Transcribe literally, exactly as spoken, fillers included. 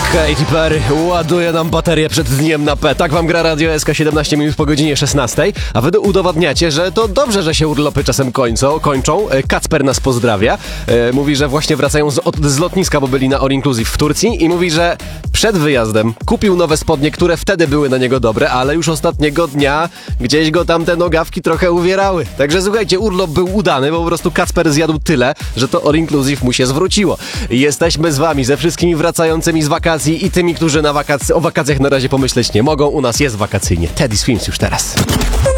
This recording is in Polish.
Katy Perry ładuje nam baterię przed dniem na P. Tak wam gra Radio S K siedemnaście minut po godzinie szesnastej, a wy udowadniacie, że to dobrze, że się urlopy czasem kończą. kończą. Kacper nas pozdrawia. E, mówi, że właśnie wracają z, od, z lotniska, bo byli na All Inclusive w Turcji i mówi, że przed wyjazdem kupił nowe spodnie, które wtedy były na niego dobre, ale już ostatniego dnia gdzieś go tam te nogawki trochę uwierały. Także słuchajcie, urlop był udany, bo po prostu Kacper zjadł tyle, że to All Inclusive mu się zwróciło. Jesteśmy z wami, ze wszystkimi wracającymi z wakacji i tymi, którzy na wakac- o wakacjach na razie pomyśleć nie mogą. U nas jest wakacyjnie. Teddy Swims już teraz.